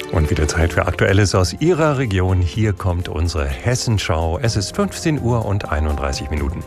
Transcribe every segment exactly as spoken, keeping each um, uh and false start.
Und wieder Zeit für Aktuelles aus Ihrer Region. Hier kommt unsere Hessenschau. Es ist fünfzehn Uhr und einunddreißig Minuten.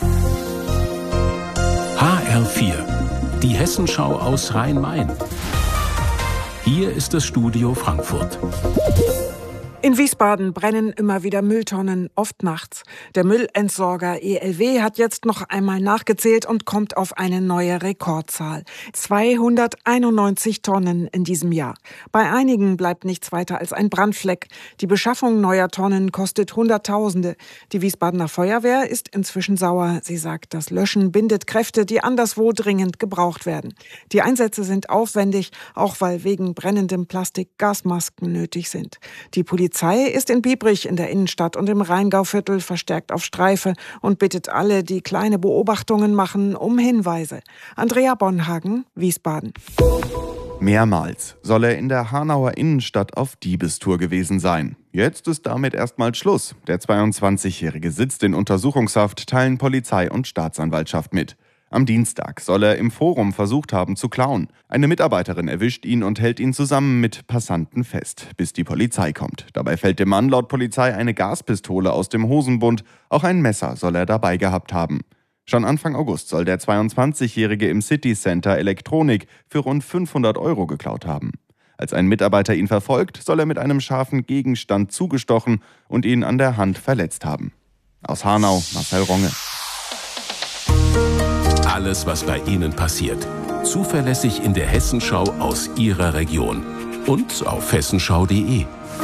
H R vier, die Hessenschau aus Rhein-Main. Hier ist das Studio Frankfurt. In Wiesbaden brennen immer wieder Mülltonnen, oft nachts. Der Müllentsorger E L W hat jetzt noch einmal nachgezählt und kommt auf eine neue Rekordzahl. zweihunderteinundneunzig Tonnen in diesem Jahr. Bei einigen bleibt nichts weiter als ein Brandfleck. Die Beschaffung neuer Tonnen kostet Hunderttausende. Die Wiesbadener Feuerwehr ist inzwischen sauer. Sie sagt, das Löschen bindet Kräfte, die anderswo dringend gebraucht werden. Die Einsätze sind aufwendig, auch weil wegen brennendem Plastik Gasmasken nötig sind. Die Polizei Die Polizei ist in Biebrich in der Innenstadt und im Rheingauviertel verstärkt auf Streife und bittet alle, die kleine Beobachtungen machen, um Hinweise. Andrea Bonhagen, Wiesbaden. Mehrmals soll er in der Hanauer Innenstadt auf Diebestour gewesen sein. Jetzt ist damit erstmal Schluss. Der zweiundzwanzigjährige sitzt in Untersuchungshaft, teilen Polizei und Staatsanwaltschaft mit. Am Dienstag soll er im Forum versucht haben zu klauen. Eine Mitarbeiterin erwischt ihn und hält ihn zusammen mit Passanten fest, bis die Polizei kommt. Dabei fällt dem Mann laut Polizei eine Gaspistole aus dem Hosenbund. Auch ein Messer soll er dabei gehabt haben. Schon Anfang August soll der zweiundzwanzigjährige im City Center Elektronik für rund fünfhundert Euro geklaut haben. Als ein Mitarbeiter ihn verfolgt, soll er mit einem scharfen Gegenstand zugestochen und ihn an der Hand verletzt haben. Aus Hanau, Marcel Ronge. Alles, was bei Ihnen passiert. Zuverlässig in der Hessenschau aus Ihrer Region. Und auf hessenschau punkt de.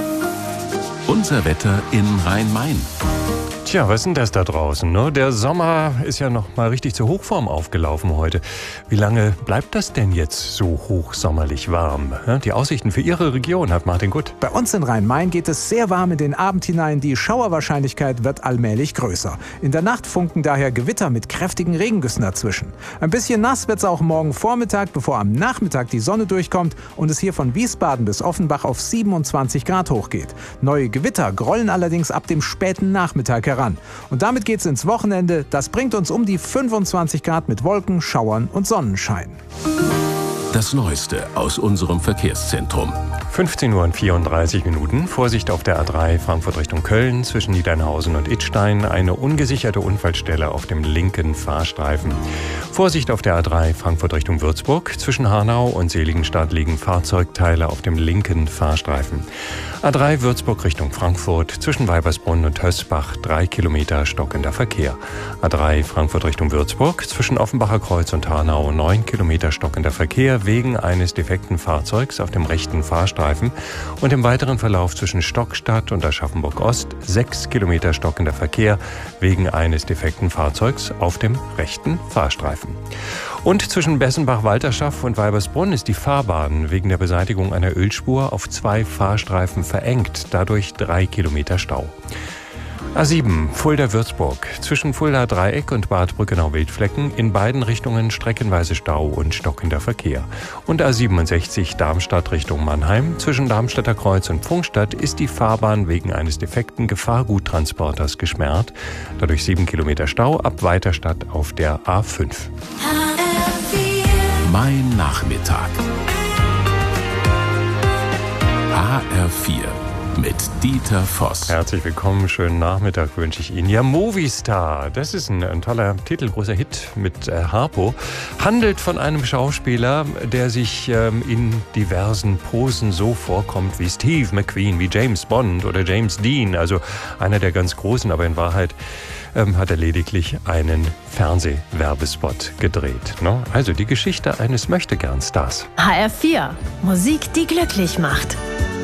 Unser Wetter in Rhein-Main. Tja, was ist denn das da draußen? Ne? Der Sommer ist ja noch mal richtig zur Hochform aufgelaufen heute. Wie lange bleibt das denn jetzt so hochsommerlich warm? Die Aussichten für Ihre Region hat Martin Gutt. Bei uns in Rhein-Main geht es sehr warm in den Abend hinein. Die Schauerwahrscheinlichkeit wird allmählich größer. In der Nacht funken daher Gewitter mit kräftigen Regengüssen dazwischen. Ein bisschen nass wird es auch morgen Vormittag, bevor am Nachmittag die Sonne durchkommt und es hier von Wiesbaden bis Offenbach auf siebenundzwanzig Grad hochgeht. Neue Gewitter grollen allerdings ab dem späten Nachmittag heran. Und damit geht's ins Wochenende. Das bringt uns um die fünfundzwanzig Grad mit Wolken, Schauern und Sonnenschein. Das Neueste aus unserem Verkehrszentrum. fünfzehn Uhr und vierunddreißig Minuten. Vorsicht auf der A drei Frankfurt Richtung Köln zwischen Niedernhausen und Idstein. Eine ungesicherte Unfallstelle auf dem linken Fahrstreifen. Vorsicht auf der A drei Frankfurt Richtung Würzburg. Zwischen Hanau und Seligenstadt liegen Fahrzeugteile auf dem linken Fahrstreifen. A drei Würzburg Richtung Frankfurt. Zwischen Weibersbrunn und Hösbach drei Kilometer stockender Verkehr. A drei Frankfurt Richtung Würzburg. Zwischen Offenbacher Kreuz und Hanau neun Kilometer stockender Verkehr wegen eines defekten Fahrzeugs auf dem rechten Fahrstreifen und im weiteren Verlauf zwischen Stockstadt und Aschaffenburg Ost sechs Kilometer stockender Verkehr wegen eines defekten Fahrzeugs auf dem rechten Fahrstreifen. Und zwischen Bessenbach-Walterschaft und Weibersbrunn ist die Fahrbahn wegen der Beseitigung einer Ölspur auf zwei Fahrstreifen verengt, dadurch drei Kilometer Stau. A sieben, Fulda-Würzburg. Zwischen Fulda-Dreieck und Bad Brückenau-Wildflecken in beiden Richtungen streckenweise Stau und stockender Verkehr. Und A siebenundsechzig, Darmstadt Richtung Mannheim. Zwischen Darmstädter Kreuz und Pfungstadt ist die Fahrbahn wegen eines defekten Gefahrguttransporters gesperrt. Dadurch sieben Kilometer Stau ab Weiterstadt auf der A fünf. Mein Nachmittag. H R vier. Mit Dieter Voss. Herzlich willkommen, schönen Nachmittag wünsche ich Ihnen. Ja, Movistar, das ist ein, ein toller Titel, großer Hit mit äh, Harpo. Handelt von einem Schauspieler, der sich ähm, in diversen Posen so vorkommt wie Steve McQueen, wie James Bond oder James Dean, also einer der ganz Großen, aber in Wahrheit ähm, hat er lediglich einen Fernsehwerbespot gedreht. Ne? Also die Geschichte eines Möchtegern-Stars. H R vier. Musik, die glücklich macht.